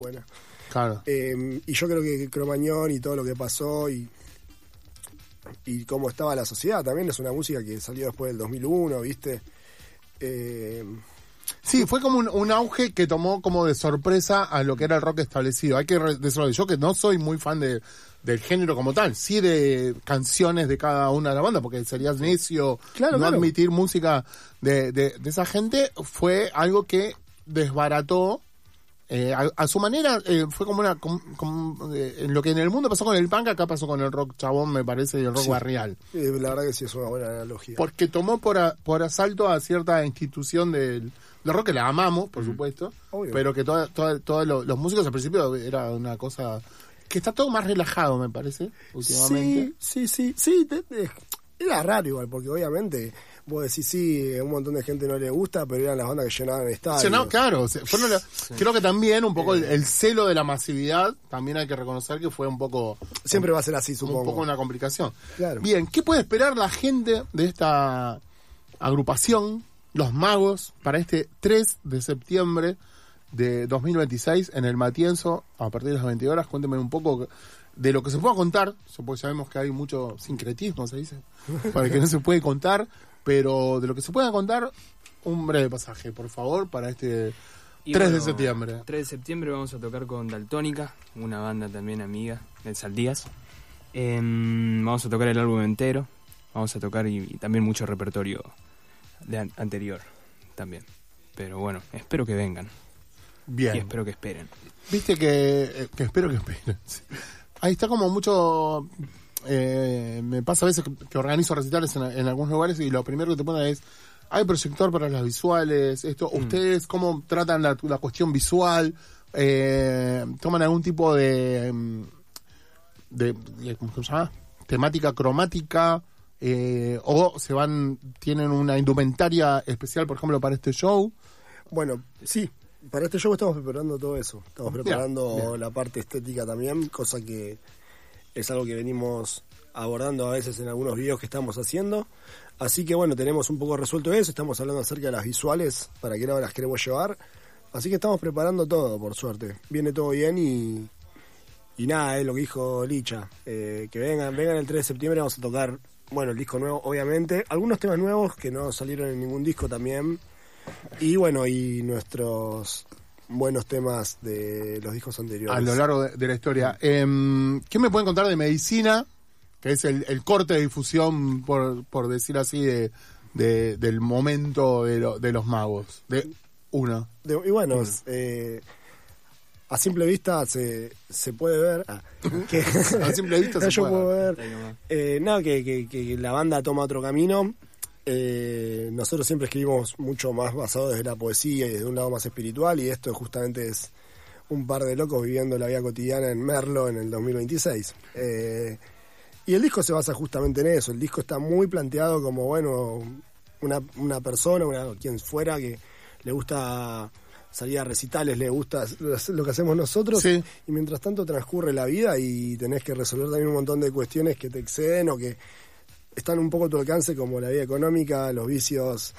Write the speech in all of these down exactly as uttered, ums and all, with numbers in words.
buena. Claro. Eh, y yo creo que Cromañón y todo lo que pasó y y cómo estaba la sociedad también es una música que salió después del dos mil uno, ¿viste? Eh, Sí, fue como un, un auge que tomó como de sorpresa a lo que era el rock establecido. Hay que re- decirlo, yo que no soy muy fan de del género como tal, sí de canciones de cada una de las bandas, porque sería necio Claro, no claro. admitir música de, de, de esa gente. Fue algo que desbarató eh, a, a su manera. Eh, fue como una como, como, eh, lo que en el mundo pasó con el punk, acá pasó con el rock chabón, me parece, y el rock Sí. barrial, eh, la verdad que sí es una buena analogía. porque tomó por a- por asalto a cierta institución del del rock, que la amamos, por supuesto, Obvio. pero que toda, toda, todos los, los músicos al principio era una cosa que está todo más relajado, me parece, últimamente. Sí, sí, sí, sí, te- te- era raro igual, porque obviamente vos decís sí, a un montón de gente no le gusta, pero eran las bandas que llenaban estadios. Sí, no, claro, se- fueron la- creo que también un poco el, el celo de la masividad, también hay que reconocer que fue un poco Siempre va a ser así, supongo. un poco una complicación. Claro. Bien, ¿qué puede esperar la gente de esta agrupación, Los Magos, para este tres de septiembre de dos mil veintiséis en el Matienzo, a partir de las veinte horas? Cuénteme un poco de lo que se pueda contar, porque sabemos que hay mucho sincretismo, se dice, para que no se puede contar, pero de lo que se pueda contar, un breve pasaje, por favor, para este Y tres de bueno, septiembre. tres de septiembre vamos a tocar con Daltónica, una banda también amiga del Saldías. Eh, vamos a tocar el álbum entero, vamos a tocar y, y también mucho repertorio de an- anterior también. Pero bueno, espero que vengan Bien. y espero que esperen. Viste que, eh, que espero que esperen. Ahí está como mucho. Eh, me pasa a veces que, que organizo recitales en, en algunos lugares y lo primero que te ponen es: hay proyector para las visuales. Esto, Mm. ¿ustedes cómo tratan la, la cuestión visual? Eh, ¿Toman algún tipo de. mm, de, de ¿cómo se llama? Temática cromática? Eh, ¿O se van. Tienen una indumentaria especial, por ejemplo, para este show? Bueno, sí, para este show estamos preparando todo eso. Estamos Bien, preparando bien. la parte estética también, cosa que es algo que venimos abordando a veces en algunos videos que estamos haciendo. Así que bueno, tenemos un poco resuelto eso, estamos hablando acerca de las visuales, para qué lado las queremos llevar. Así que estamos preparando todo, por suerte. Viene todo bien y, y nada, es lo que dijo Licha. Eh, que vengan, vengan el tres de septiembre, vamos a tocar, bueno, el disco nuevo, obviamente. Algunos temas nuevos que no salieron en ningún disco también. Y bueno, y nuestros buenos temas de los discos anteriores. A lo largo de, de la historia. Eh, ¿Qué me pueden contar de Medicina? Que es el, el corte de difusión, por, por decir así, de, de- del momento de, lo- de los magos. De uno. De- y bueno, eh, a simple vista se, se puede ver ah, que A simple vista se yo puede puedo ver. ver eh, nada, que, que, que la banda toma otro camino. Eh, nosotros siempre escribimos mucho más basado desde la poesía y desde un lado más espiritual, y esto justamente es un par de locos viviendo la vida cotidiana en Merlo en el dos mil veintiséis. Eh, y el disco se basa justamente en eso. El disco está muy planteado como, bueno, una, una persona, una, quien fuera, que le gusta salir a recitales, le gusta lo que hacemos nosotros, Sí. y mientras tanto transcurre la vida y tenés que resolver también un montón de cuestiones que te exceden o que están un poco a tu alcance, como la vida económica, los vicios,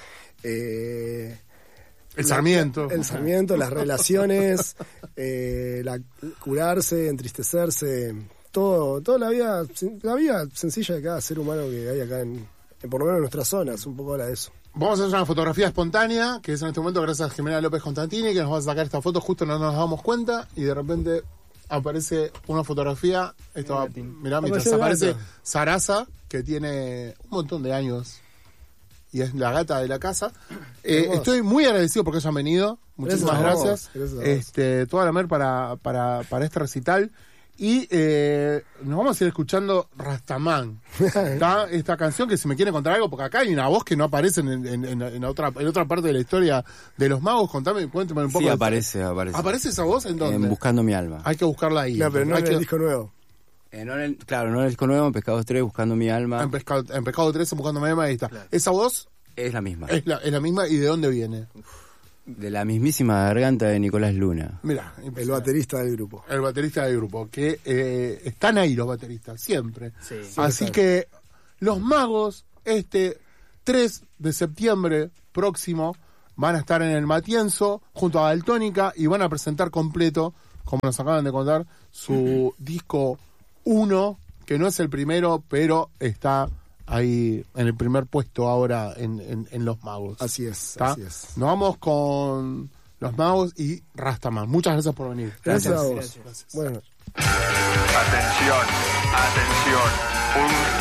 eh, El la- Sarmiento. el Sarmiento, las relaciones, eh, la, curarse, entristecerse, todo, toda la vida, la vida sencilla de cada ser humano que hay acá en, en por lo menos en nuestras zonas, un poco habla de eso. Vamos a hacer una fotografía espontánea, que es en este momento gracias a Jimena López Constantini, que nos va a sacar esta foto, justo no nos damos cuenta, y de repente aparece una fotografía. Esto va, mirá, mientras Apareció aparece gato. Sarasa, que tiene un montón de años y es la gata de la casa. Eh, Hermoso. estoy muy agradecido porque hayan venido. Muchísimas Gracias a vos, gracias. gracias a vos. Este, toda la mer para, para, para este recital. Y eh, nos vamos a ir escuchando Rastamán. Está esta canción, que si me quiere contar algo, porque acá hay una voz que no aparece en, en, en, en otra, en otra parte de la historia de los magos. Contame, cuéntame un poco. Sí, de- aparece, aparece. ¿Aparece esa voz en dónde? En Buscando mi alma. Hay que buscarla ahí. No, pero no Hay en que- el disco nuevo. Eh, no en el- claro, no en el disco nuevo, en Pescados tres, Buscando mi alma. En Pescado, en Pescado tres, buscando Mema, ahí está. Esa voz Es la misma. es la, es la misma, ¿y de dónde viene? De la mismísima garganta de Nicolás Luna. Mira, El baterista del grupo. el baterista del grupo, que eh, están ahí los bateristas, siempre. Sí. Así que los magos, este tres de septiembre próximo, van a estar en el Matienzo junto a Daltónica y van a presentar completo como nos acaban de contar, su disco uno, que no es el primero, pero está ahí en el primer puesto ahora en, en, en Los Magos. Así es, ¿Está? así es. Nos vamos con Los Magos y Rastaman. Muchas gracias por venir. Gracias, Gracias, a vos. gracias. Bueno. Atención, atención. Un